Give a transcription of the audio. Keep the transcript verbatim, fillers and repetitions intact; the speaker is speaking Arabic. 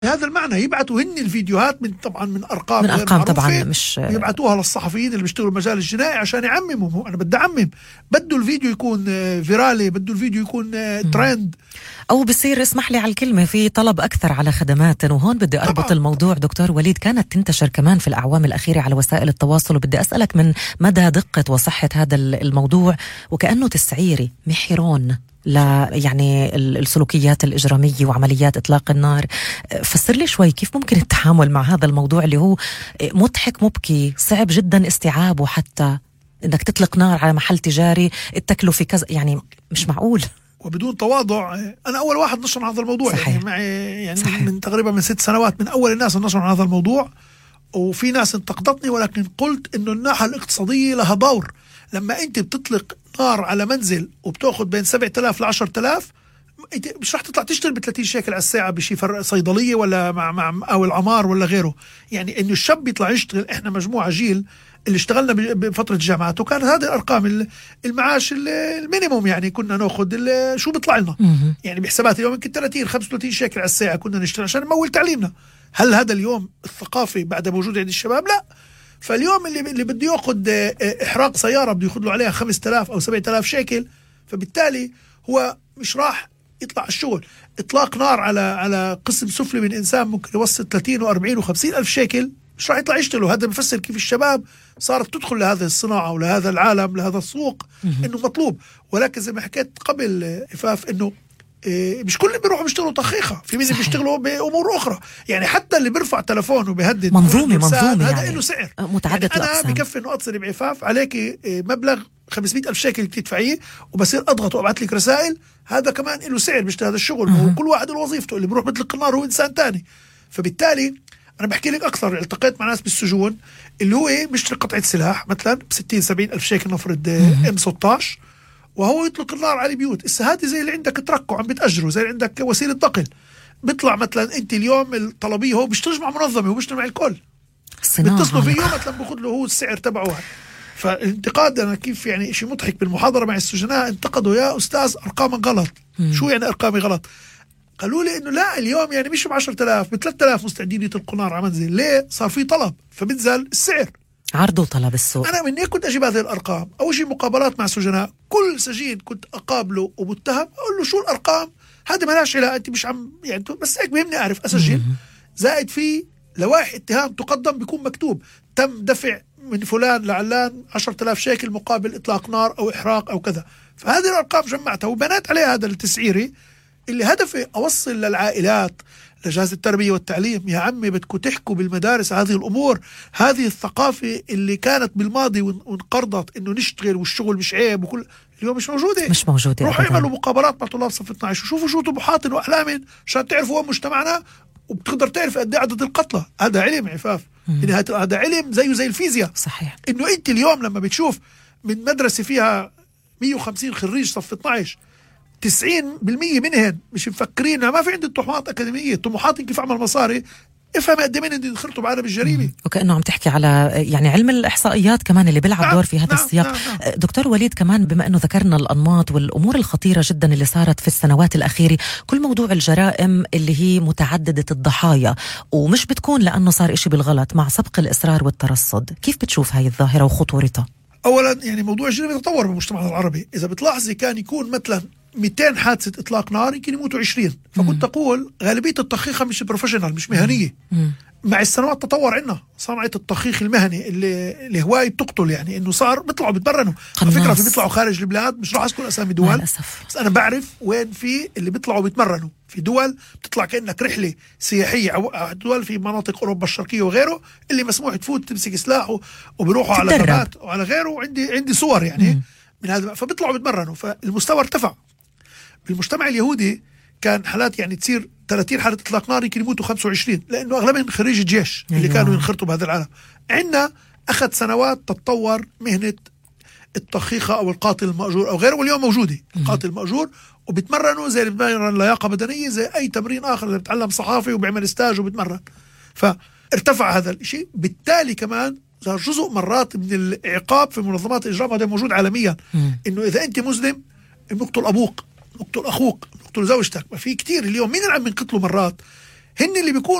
هذا المعنى يبعتوا هن الفيديوهات من طبعا من ارقام من ارقام طبعا مش يبعتوها للصحفيين اللي بيشتغلوا المجال الجنائي عشان يعمموا. انا بدي اعمم، بده الفيديو يكون فيرالي، بده الفيديو يكون ترند، او بصير اسمح لي على الكلمه في طلب اكثر على خدمات. وهون بدي اربط طبعا. الموضوع دكتور وليد، كانت تنتشر كمان في الاعوام الاخيره على وسائل التواصل، وبدي اسالك من مدى دقه وصحه هذا الموضوع، وكانه تسعيري محرون لا يعني السلوكيات الإجرامية وعمليات إطلاق النار. فسر لي شوي كيف ممكن التعامل مع هذا الموضوع اللي هو مضحك مبكي، صعب جدا استيعابه، حتى إنك تطلق نار على محل تجاري التكلفة كذا، يعني مش معقول. وبدون تواضع، أنا أول واحد نشر هذا الموضوع. صحيح. يعني معي يعني صحيح. من تقريبا من ست سنوات من أول الناس اللي نشروا هذا الموضوع، وفي ناس انتقدتني، ولكن قلت إنه الناحية الاقتصادية لها دور. لما أنت بتطلق نار على منزل وبتاخد بين سبعة آلاف لعشرة آلاف، انت مش رح تطلع تشتري بثلاثين شيكل على الساعة بشي فرق صيدلية ولا مع مع او العمار ولا غيره. يعني انه الشاب يطلع يشتغل، احنا مجموعة جيل اللي اشتغلنا بفترة الجامعات، وكانت هذه الارقام المعاش المينيموم، يعني كنا ناخد شو بيطلع لنا يعني بحسابات اليوم يمكن ثلاثين خمسة وثلاثين شيكل على الساعة كنا نشتغل عشان نمول تعليمنا. هل هذا اليوم الثقافة بعد موجود عند الشباب؟ لا. فاليوم اللي اللي بده ياخد احراق سيارة بده ياخد له عليها خمسة آلاف او سبعة آلاف شيكل، فبالتالي هو مش راح يطلع الشغل. اطلاق نار على على قسم سفلي من انسان ممكن يوصل ثلاثين وأربعين وخمسين الف شيكل، مش راح يطلع يشتغل. هذا بفسر كيف الشباب صارت تدخل لهذه الصناعة ولهذا العالم لهذا السوق انه مطلوب. ولكن زي ما حكيت قبل إفاف، انه إيه مش كل اللي بيروحوا بيشتغلوا طخيخة، في مين بيشتغلوا بأمور أخرى. يعني حتى اللي بيرفع تلفون وبيهدد منظومة منظومة هذا يعني له سعر متعدد يعني الأقسام. أنا بكفي إنه أتصل بعفاف عليك مبلغ خمسمائة ألف شيكل تدفعيه، وبصير أضغط وأبعث لك رسائل، هذا كمان له سعر مش هذا الشغل. وكل واحد له وظيفته، اللي بيروح بيطلق النار هو إنسان تاني. فبالتالي أنا بحكي لك أكثر، التقيت مع ناس بالسجون اللي هو إيه مشتري قطعة سلاح مثلا بستين سبعين ألف شيكل نفرض إم ستة عشر، وهو يطلق النار على البيوت. إسا هذه زي اللي عندك تركه عم بتأجره، زي اللي عندك وسيلة نقل. بيطلع مثلا أنت اليوم الطلبية هو بيشتغل مع منظمة، هو بيشتغل مع الكل، بيتصلوا فيه مثلا بياخذ له هو السعر تبعه. فالانتقاد أنا كيف يعني شيء مضحك، بالمحاضرة مع السجناء انتقدوا يا أستاذ أرقام غلط. مم. شو يعني أرقامي غلط؟ قالوا لي إنه لا اليوم يعني مش بعشرة آلاف بثلاثة آلاف مستعدين يطلقوا نار على منزل. ليه؟ صار في طلب فبنزل السعر، عرض وطلب السوق. أنا من كنت أجيب هذه الأرقام. أول شيء مقابلات مع سجناء، كل سجين كنت أقابله ومتهم أقول له شو الأرقام هذا ملاش علاقة، أنت مش عم يعني بس هيك بهمني أعرف أسجل. زائد في لوائح اتهام تقدم بيكون مكتوب تم دفع من فلان لعلان عشرة آلاف شيكل مقابل إطلاق نار أو إحراق أو كذا. فهذه الأرقام جمعتها وبنات عليها هذا التسعيري اللي هدفه أوصل للعائلات، لجهاز التربية والتعليم، يا عمي بدكم تحكوا بالمدارس هذه الأمور. هذه الثقافة اللي كانت بالماضي وانقرضت إنه نشتغل والشغل مش عيب وكل، اليوم مش موجودة مش موجودة. روحوا يعملوا مقابلات مع طلاب صف اثني عشر وشوفوا شو طموحات وأحلام عشان تعرفوا وين مجتمعنا، وبتقدر تعرف قد ايه عدد القتلى. هذا علم عفاف، هذا علم زيه زي الفيزياء. صحيح. إنه أنت اليوم لما بتشوف من مدرسة فيها مية وخمسين خريج صف اثني عشر تسعين بالمية منهن مش مفكرين، ما في عندي طموحات أكاديمية، طموحات كيف أعمل مصاري. افهم قد مين اللي دخلتوا بعالم الجريمة. وكأنه عم تحكي على يعني علم الإحصائيات كمان اللي بيلعب نعم دور في هذا نعم السياق. نعم نعم. دكتور وليد، كمان بما أنه ذكرنا الأنماط والأمور الخطيرة جدا اللي صارت في السنوات الأخيرة، كل موضوع الجرائم اللي هي متعددة الضحايا ومش بتكون لأنه صار إشي بالغلط، مع سبق الإصرار والترصد، كيف بتشوف هاي الظاهرة وخطورتها؟ أولا يعني موضوع الجريمة تطور بالمجتمع العربي. إذا بتلاحظي كان يكون مثلا مئتين حادثة إطلاق نار يمكن يموتوا عشرين. فكنت أقول غالبية التخيخ مش بروفيشنال مش مهنية. مم. مع السنوات تطور عندنا صنعة التخيخ المهني اللي الهواية بتقتل، يعني إنه صار بيطلعوا بيتمرنوا. على فكرة في بيطلعوا خارج البلاد، مش راح أذكر أسامي دول للأسف، بس أنا بعرف وين في اللي بيطلعوا بيتمرنوا. في دول بتطلع كأنك رحلة سياحية، أو دول في مناطق أوروبا الشرقية وغيره اللي مسموح تفوت تمسك سلاح وبيروحوا على غابات وعلى غيره. وعندي عندي صور يعني مم. من هذا. فبيطلعوا بيتمرنوا، فالمستوى ارتفع. بالمجتمع اليهودي كان حالات يعني تصير ثلاثين حالة إطلاق نار يمكن يموتوا خمسة وعشرين، لأنه أغلبهم خريج الجيش اللي أيوة. كانوا ينخرطوا بهذا العالم. عندنا أخذ سنوات تتطور مهنة الطخيخة أو القاتل المأجور أو غيره، واليوم موجودة القاتل المأجور وبيتمرنوا زي اللي بيتمرن لياقة بدنية زي أي تمرين آخر، اللي بيتعلم صحافي وبيعمل استاج وبيتمرن. فارتفع هذا الشيء. بالتالي كمان صار جزء مرات من العقاب في منظمات الإجرام، هذا موجود عالميا، إنه إذا أنت مسلم نقتل أبوك، نقتل أخوك، نقتل زوجتك. ما في كتير اليوم مين اللي عم ينقتلوا مرات هن اللي بيكونوا